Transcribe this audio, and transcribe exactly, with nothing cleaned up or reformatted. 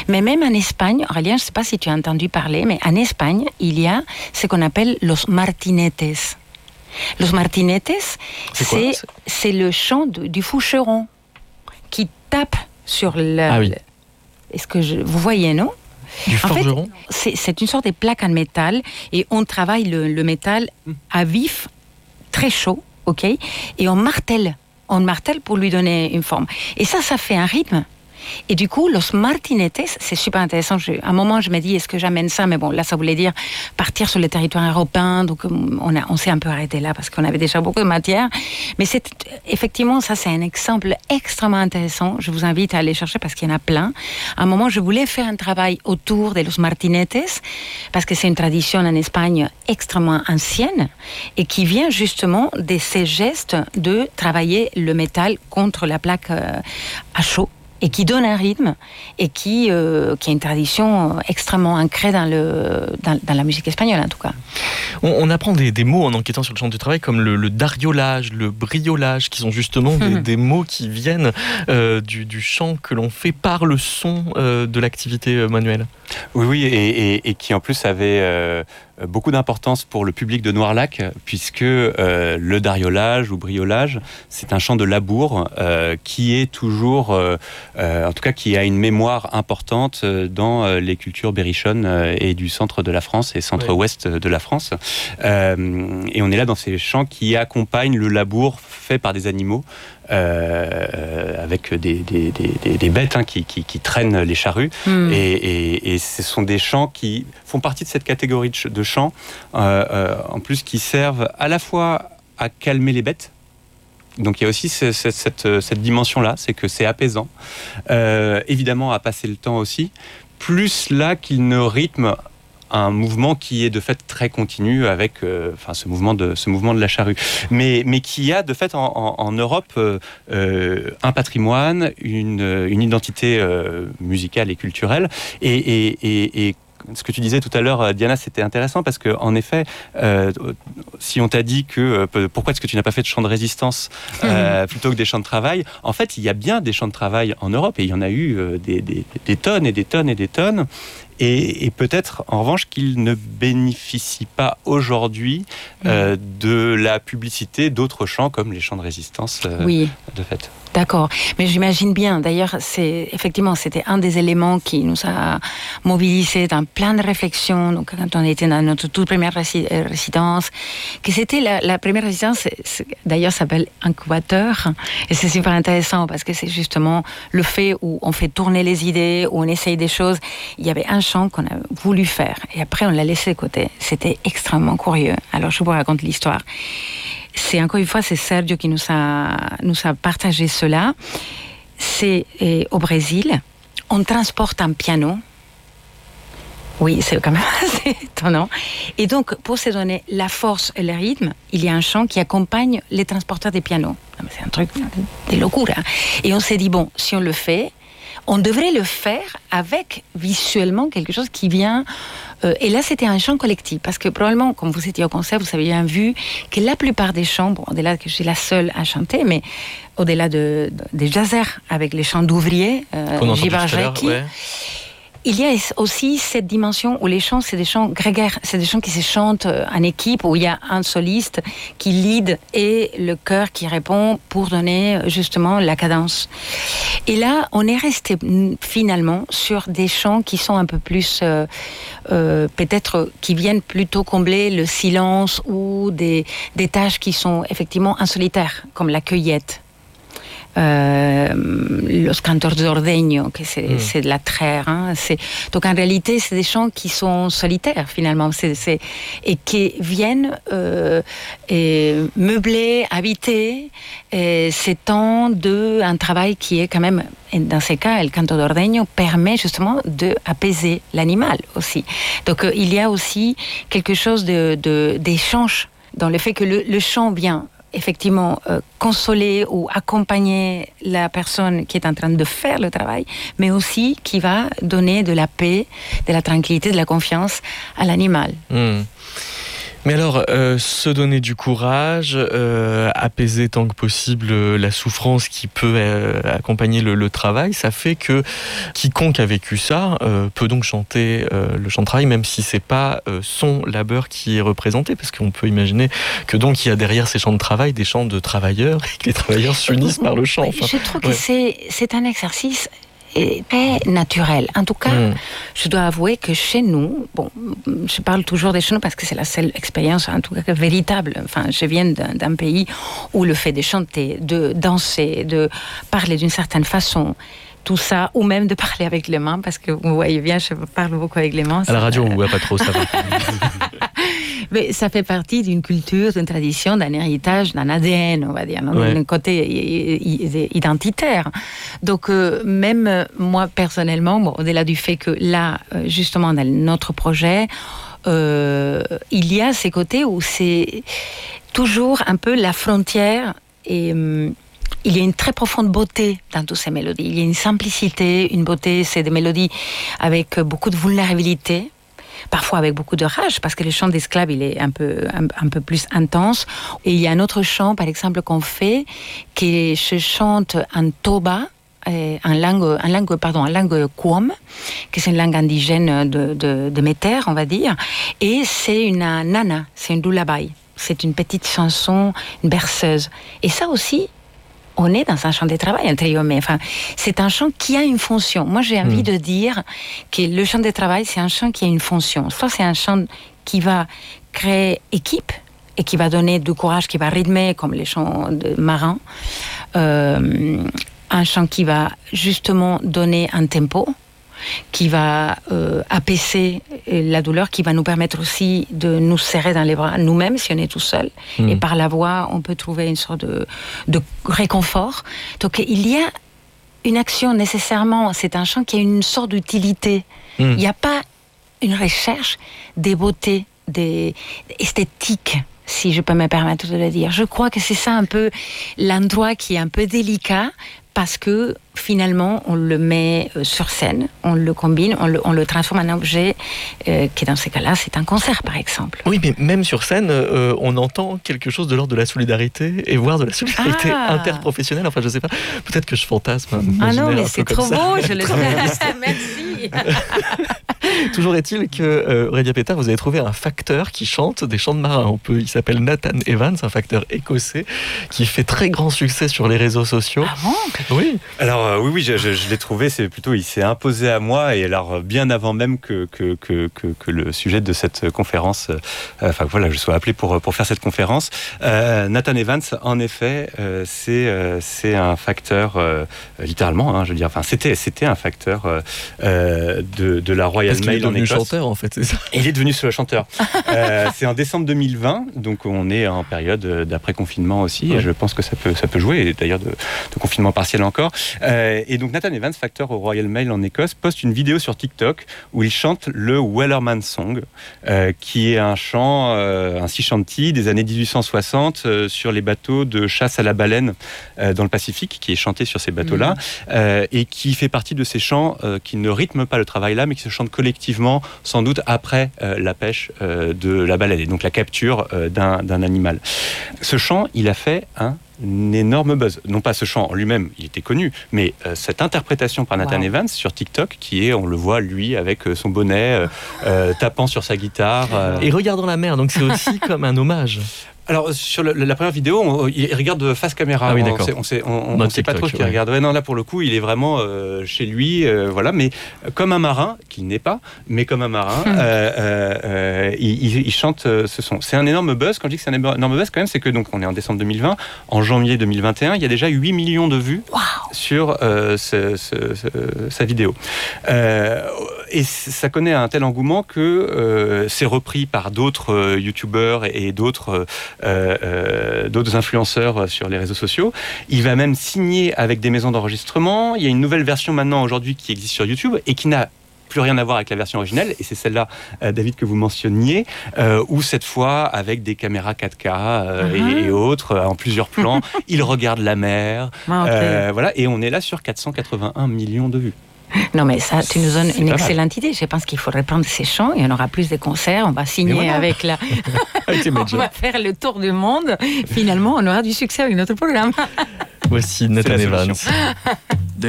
Mais même en Espagne, Aurélien, je ne sais pas si tu as entendu parler, mais en Espagne, il y a ce qu'on appelle los martinetes. Los martinetes, c'est, quoi, c'est, c'est... c'est le chant de, du foucheron qui tape sur le... Ah oui. le est-ce que je, vous voyez, non? Du forgeron? En fait, c'est, c'est une sorte de plaque en métal et on travaille le, le métal à vif, très chaud, ok? Et on martèle, on martèle pour lui donner une forme. Et ça, ça fait un rythme. Et du coup, los martinetes, c'est super intéressant. Je, à un moment, je me dis, est-ce que j'amène ça? Mais bon, là, ça voulait dire partir sur le territoire européen. Donc, on, a, on s'est un peu arrêté là parce qu'on avait déjà beaucoup de matière. Mais c'est, effectivement, ça, c'est un exemple extrêmement intéressant. Je vous invite à aller chercher parce qu'il y en a plein. À un moment, je voulais faire un travail autour de los martinetes parce que c'est une tradition en Espagne extrêmement ancienne et qui vient justement de ces gestes de travailler le métal contre la plaque euh, à chaud. Et qui donne un rythme et qui, euh, qui a une tradition extrêmement ancrée dans, le, dans, dans la musique espagnole en tout cas. On, on apprend des, des mots en enquêtant sur le champ du travail comme le, le dariolage, le briolage, qui sont justement des, mmh. des mots qui viennent euh, du, du chant que l'on fait par le son euh, de l'activité manuelle. Oui, oui, et, et, et qui en plus avait euh, beaucoup d'importance pour le public de Noirlac, puisque euh, le dariolage ou briolage, c'est un chant de labour euh, qui est toujours, euh, euh, en tout cas, qui a une mémoire importante dans euh, les cultures berrichonnes euh, et du centre de la France et centre-ouest oui. de la France. Euh, et on est là dans ces chants qui accompagnent le labour fait par des animaux. Euh, avec des, des, des, des bêtes hein, qui, qui, qui traînent les charrues. Mmh. Et, et, et ce sont des chants qui font partie de cette catégorie de, de chants, euh, euh, en plus qui servent à la fois à calmer les bêtes. Donc il y a aussi ce, ce, cette, cette dimension-là, c'est que c'est apaisant. Euh, évidemment, à passer le temps aussi. Plus là qu'il ne rythme un mouvement qui est de fait très continu avec euh, enfin, ce, mouvement de, ce mouvement de la charrue. Mais, mais qui a de fait en, en, en Europe euh, un patrimoine, une, une identité euh, musicale et culturelle. Et, et, et, et ce que tu disais tout à l'heure, Diana, c'était intéressant parce que en effet, euh, si on t'a dit que euh, pourquoi est-ce que tu n'as pas fait de chants de résistance euh, plutôt que des chants de travail, en fait, il y a bien des chants de travail en Europe et il y en a eu euh, des, des, des tonnes et des tonnes et des tonnes. Et, et peut-être, en revanche, qu'ils ne bénéficient pas aujourd'hui euh, de la publicité d'autres chants comme les chants de résistance, euh, oui. de fait. D'accord, mais j'imagine bien. D'ailleurs, c'est effectivement, c'était un des éléments qui nous a mobilisés dans plein de réflexions. Donc, quand on était dans notre toute première rési- résidence, que c'était la, la première résidence. C'est, c'est, d'ailleurs, ça s'appelle incubateur, et c'est super intéressant parce que c'est justement le fait où on fait tourner les idées, où on essaye des choses. Il y avait un chant qu'on a voulu faire, et après on l'a laissé de côté. C'était extrêmement curieux. Alors, je vous raconte l'histoire. C'est encore une fois, c'est Sergio qui nous a, nous a partagé cela. C'est euh, au Brésil. On transporte un piano. Oui, c'est quand même assez étonnant. Et donc, pour se donner la force et le rythme, il y a un chant qui accompagne les transporteurs des pianos. C'est un truc de locura. Et on s'est dit, bon, si on le fait, on devrait le faire avec visuellement quelque chose qui vient... Euh, et là, c'était un chant collectif, parce que probablement, comme vous étiez au concert, vous avez bien vu que la plupart des chants, bon, au-delà que je suis la seule à chanter, mais au-delà de, de, des jazzers, avec les chants d'ouvriers, euh, Gibarjeki, ouais. Il y a aussi cette dimension où les chants, c'est des chants grégaires, c'est des chants qui se chantent en équipe, où il y a un soliste qui lead et le chœur qui répond pour donner justement la cadence. Et là, on est resté finalement sur des chants qui sont un peu plus, euh, euh, peut-être, qui viennent plutôt combler le silence ou des, des tâches qui sont effectivement en solitaire, comme la cueillette. Euh, los cantors de ordeño, que c'est, mmh. c'est de la traire. Hein, c'est... Donc en réalité, c'est des chants qui sont solitaires finalement, c'est, c'est... et qui viennent euh, et meubler, habiter et ces temps d'un travail qui est quand même, dans ces cas, le canto de ordeño permet justement d'apaiser l'animal aussi. Donc euh, il y a aussi quelque chose de, de, d'échange dans le fait que le, le chant vient effectivement euh, consoler ou accompagner la personne qui est en train de faire le travail, mais aussi qui va donner de la paix, de la tranquillité, de la confiance à l'animal. Mmh. Mais alors, euh, se donner du courage, euh, apaiser tant que possible euh, la souffrance qui peut euh, accompagner le, le travail, ça fait que quiconque a vécu ça euh, peut donc chanter euh, le chant de travail, même si c'est pas euh, son labeur qui est représenté, parce qu'on peut imaginer que donc il y a derrière ces chants de travail des chants de travailleurs et que les travailleurs s'unissent par le chant. Enfin, je trouve ouais. que c'est, c'est un exercice très naturel. En tout cas, mmh. je dois avouer que chez nous, bon, je parle toujours de chez nous parce que c'est la seule expérience, en tout cas véritable. Enfin, je viens d'un, d'un pays où le fait de chanter, de danser, de parler d'une certaine façon, tout ça, ou même de parler avec les mains, parce que vous voyez bien, je parle beaucoup avec les mains. À la radio, on ne voit pas trop, ça va. Mais ça fait partie d'une culture, d'une tradition, d'un héritage, d'un A D N, on va dire, ouais. d'un côté identitaire. Donc, euh, même moi, personnellement, bon, au-delà du fait que là, justement, dans notre projet, euh, il y a ces côtés où c'est toujours un peu la frontière et... Hum, il y a une très profonde beauté dans toutes ces mélodies. Il y a une simplicité, une beauté, c'est des mélodies avec beaucoup de vulnérabilité, parfois avec beaucoup de rage, parce que le chant d'esclave, il est un peu, un, un peu plus intense. Et il y a un autre chant, par exemple, qu'on fait, qui se chante en toba, en langue, en langue, pardon, en langue kwom, qui c'est une langue indigène de, de, de mes terres, on va dire. Et c'est une nana, c'est une lullaby. C'est une petite chanson, une berceuse. Et ça aussi, on est dans un chant de travail, entre guillemets. Enfin, c'est un chant qui a une fonction. Moi, j'ai envie mmh. de dire que le chant de travail, c'est un chant qui a une fonction. Soit c'est un chant qui va créer équipe et qui va donner du courage, qui va rythmer, comme les chants de marins. Euh, un chant qui va justement donner un tempo, qui va euh, apaiser la douleur, qui va nous permettre aussi de nous serrer dans les bras nous-mêmes si on est tout seul. Mmh. Et par la voix, on peut trouver une sorte de, de réconfort. Donc il y a une action nécessairement, c'est un chant qui a une sorte d'utilité. Mmh. Il n'y a pas une recherche des beautés, des esthétiques, si je peux me permettre de le dire. Je crois que c'est ça un peu l'endroit qui est un peu délicat, parce que finalement, on le met sur scène, on le combine, on le, on le transforme en objet euh, qui, dans ces cas-là, c'est un concert, par exemple. Oui, mais même sur scène, euh, on entend quelque chose de l'ordre de la solidarité, et voire de la solidarité ah. interprofessionnelle. Enfin, je ne sais pas, peut-être que je fantasme. Ah non, mais c'est trop beau, je le sais. Merci. Toujours est-il que, euh, Aurélia Pétard, vous avez trouvé un facteur qui chante des chants de marins. On peut, il s'appelle Nathan Evans, un facteur écossais, qui fait très grand succès sur les réseaux sociaux. Ah bon ? Oui. Alors euh, oui, oui, je, je, je l'ai trouvé. C'est plutôt, il s'est imposé à moi, et alors bien avant même que que que que, que le sujet de cette conférence, euh, enfin voilà, je sois appelé pour pour faire cette conférence. Euh, Nathan Evans, en effet, euh, c'est euh, c'est un facteur euh, littéralement, hein, je veux dire, enfin c'était c'était un facteur euh, de de la Royal Parce Mail en Écosse. Il est devenu chanteur, en fait, c'est ça. Et il est devenu ce chanteur. euh, c'est en décembre deux mille vingt, donc on est en période d'après confinement aussi. Ouais. Et je pense que ça peut ça peut jouer, et d'ailleurs de, de confinement partiel encore. Euh, et donc Nathan Evans, facteur au Royal Mail en Écosse, poste une vidéo sur TikTok où il chante le Wellerman Song, euh, qui est un chant, euh, un sea shanty des années dix-huit cent soixante euh, sur les bateaux de chasse à la baleine euh, dans le Pacifique, qui est chanté sur ces bateaux-là, mmh. euh, et qui fait partie de ces chants euh, qui ne rythment pas le travail là, mais qui se chantent collectivement, sans doute après euh, la pêche euh, de la baleine, et donc la capture euh, d'un, d'un animal. Ce chant, il a fait un un énorme buzz. Non pas ce chant en lui-même, il était connu, mais euh, cette interprétation par Nathan wow. Evans sur TikTok, qui est, on le voit, lui, avec euh, son bonnet, euh, euh, tapant sur sa guitare. Euh... Et regardant la mer, donc c'est aussi comme un hommage. Alors, sur le, la première vidéo, on, il regarde face caméra. Ah oui, d'accord. On sait, on ne sait pas trop ce qu'il ouais. regarde. Ouais, non, là, pour le coup, il est vraiment euh, chez lui, euh, voilà, mais comme un marin, qui n'est pas, mais comme un marin, euh, euh, il, il chante ce son. C'est un énorme buzz. Quand je dis que c'est un énorme buzz, quand même, c'est que, donc, on est en décembre deux mille vingt, en janvier deux mille vingt et un, il y a déjà huit millions de vues wow. sur euh, ce, ce, ce, sa vidéo. Euh, et ça connaît un tel engouement que euh, c'est repris par d'autres euh, youtubeurs et, et d'autres Euh, euh, d'autres influenceurs sur les réseaux sociaux. Il va même signer avec des maisons d'enregistrement. Il y a une nouvelle version maintenant aujourd'hui qui existe sur YouTube et qui n'a plus rien à voir avec la version originelle, et c'est celle-là, euh, David, que vous mentionniez, euh, où cette fois, avec des caméras quatre K euh, uh-huh. et, et autres, en plusieurs plans, il regarde la mer, ah, okay. euh, voilà, et on est là sur quatre cent quatre-vingt-un millions de vues. Non, mais ça, tu nous donnes une excellente idée. Je pense qu'il faudrait prendre ces chants et on aura plus de concerts. On va signer voilà. avec la. On va faire le tour du monde. Finalement, on aura du succès avec notre programme. Voici Nathan Evans.